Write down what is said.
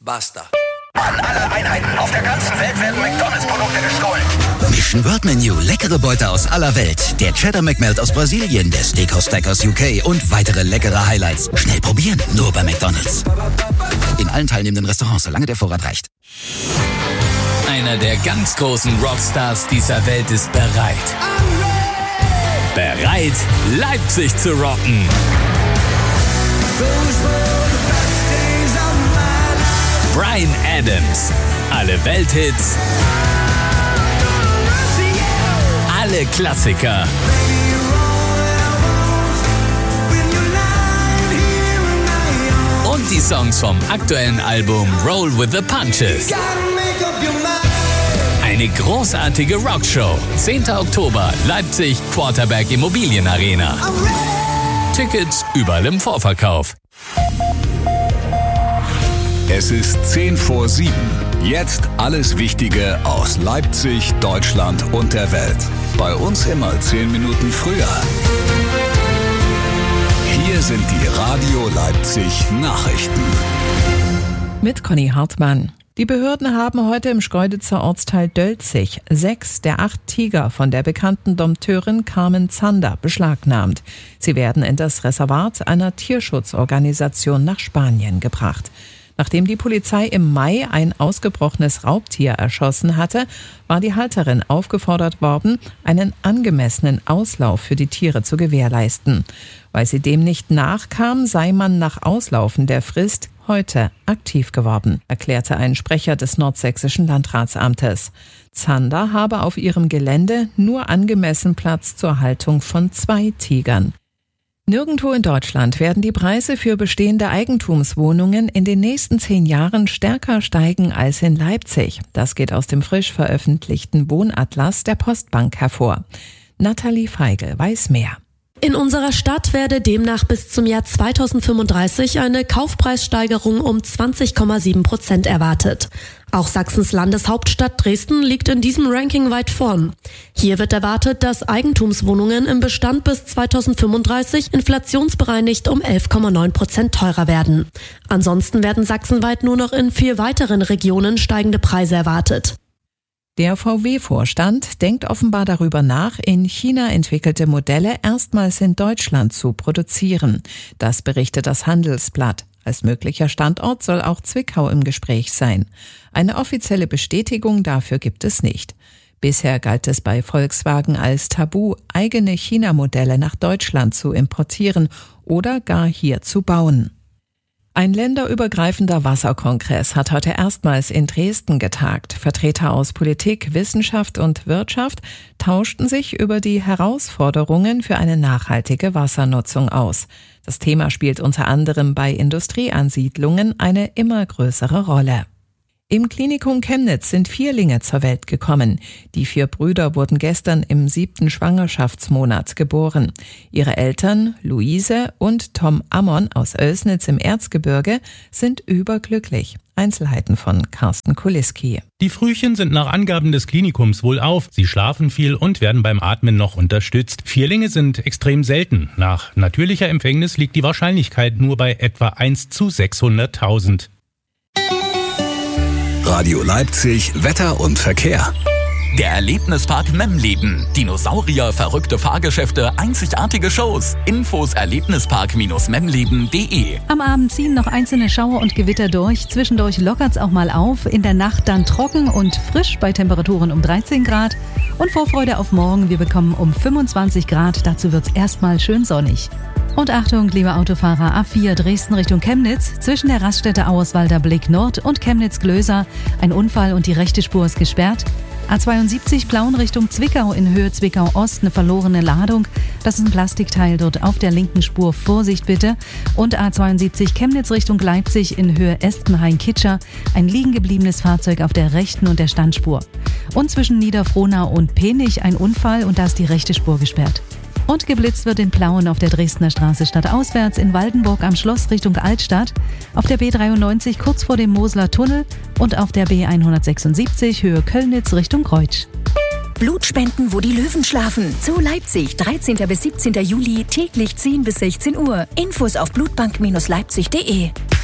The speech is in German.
Basta. An alle Einheiten auf der ganzen Welt werden McDonalds-Produkte gestohlen. Mission World Menu, leckere Beute aus aller Welt. Der Cheddar McMelt aus Brasilien, der Steakhouse Stack aus UK und weitere leckere Highlights. Schnell probieren, nur bei McDonalds. In allen teilnehmenden Restaurants, solange der Vorrat reicht. Einer der ganz großen Rockstars dieser Welt ist bereit. Bereit, Leipzig zu rocken. Bryan Adams. Alle Welthits. Alle Klassiker. Und die Songs vom aktuellen Album Roll with the Punches. Eine großartige Rockshow. 10. Oktober, Leipzig, Quarterback Immobilienarena. Tickets überall im Vorverkauf. Es ist 6:10. Jetzt alles Wichtige aus Leipzig, Deutschland und der Welt. Bei uns immer 10 Minuten früher. Hier sind die Radio Leipzig Nachrichten. Mit Conny Hartmann. Die Behörden haben heute im Schkeuditzer Ortsteil Dölzig 6 der 8 Tiger von der bekannten Dompteurin Carmen Zander beschlagnahmt. Sie werden in das Reservat einer Tierschutzorganisation nach Spanien gebracht. Nachdem die Polizei im Mai ein ausgebrochenes Raubtier erschossen hatte, war die Halterin aufgefordert worden, einen angemessenen Auslauf für die Tiere zu gewährleisten. Weil sie dem nicht nachkam, sei man nach Auslaufen der Frist heute aktiv geworden, erklärte ein Sprecher des Nordsächsischen Landratsamtes. Zander habe auf ihrem Gelände nur angemessen Platz zur Haltung von 2 Tigern. Nirgendwo in Deutschland werden die Preise für bestehende Eigentumswohnungen in den nächsten 10 Jahren stärker steigen als in Leipzig. Das geht aus dem frisch veröffentlichten Wohnatlas der Postbank hervor. Nathalie Feigl weiß mehr. In unserer Stadt werde demnach bis zum Jahr 2035 eine Kaufpreissteigerung um 20,7% erwartet. Auch Sachsens Landeshauptstadt Dresden liegt in diesem Ranking weit vorn. Hier wird erwartet, dass Eigentumswohnungen im Bestand bis 2035 inflationsbereinigt um 11,9% teurer werden. Ansonsten werden sachsenweit nur noch in 4 weiteren Regionen steigende Preise erwartet. Der VW-Vorstand denkt offenbar darüber nach, in China entwickelte Modelle erstmals in Deutschland zu produzieren. Das berichtet das Handelsblatt. Als möglicher Standort soll auch Zwickau im Gespräch sein. Eine offizielle Bestätigung dafür gibt es nicht. Bisher galt es bei Volkswagen als Tabu, eigene China-Modelle nach Deutschland zu importieren oder gar hier zu bauen. Ein länderübergreifender Wasserkongress hat heute erstmals in Dresden getagt. Vertreter aus Politik, Wissenschaft und Wirtschaft tauschten sich über die Herausforderungen für eine nachhaltige Wassernutzung aus. Das Thema spielt unter anderem bei Industrieansiedlungen eine immer größere Rolle. Im Klinikum Chemnitz sind Vierlinge zur Welt gekommen. Die 4 Brüder wurden gestern im 7. Schwangerschaftsmonat geboren. Ihre Eltern, Luise und Tom Ammon aus Oelsnitz im Erzgebirge, sind überglücklich. Einzelheiten von Carsten Kuliski. Die Frühchen sind nach Angaben des Klinikums wohlauf. Sie schlafen viel und werden beim Atmen noch unterstützt. Vierlinge sind extrem selten. Nach natürlicher Empfängnis liegt die Wahrscheinlichkeit nur bei etwa 1 zu 600.000. Radio Leipzig, Wetter und Verkehr. Der Erlebnispark Memleben. Dinosaurier, verrückte Fahrgeschäfte, einzigartige Shows. Infos erlebnispark-memleben.de. Am Abend ziehen noch einzelne Schauer und Gewitter durch. Zwischendurch lockert's auch mal auf. In der Nacht dann trocken und frisch bei Temperaturen um 13 Grad. Und Vorfreude auf morgen. Wir bekommen um 25 Grad. Dazu wird's erstmal schön sonnig. Und Achtung, liebe Autofahrer, A4 Dresden Richtung Chemnitz, zwischen der Raststätte Auerswalder Blick Nord und Chemnitz-Glöser. Ein Unfall und die rechte Spur ist gesperrt. A72 Plauen Richtung Zwickau in Höhe Zwickau-Ost, eine verlorene Ladung. Das ist ein Plastikteil dort auf der linken Spur. Vorsicht bitte. Und A72 Chemnitz Richtung Leipzig in Höhe Estenhain-Kitscher. Ein liegen gebliebenes Fahrzeug auf der rechten und der Standspur. Und zwischen Niederfrohnau und Penich ein Unfall und da ist die rechte Spur gesperrt. Und geblitzt wird in Plauen auf der Dresdner Straße stadtauswärts, in Waldenburg am Schloss Richtung Altstadt, auf der B93 kurz vor dem Mosler Tunnel und auf der B176 Höhe Kölnitz Richtung Kreutsch. Blutspenden, wo die Löwen schlafen. Zu Leipzig, 13. bis 17. Juli, täglich 10 bis 16 Uhr. Infos auf blutbank-leipzig.de.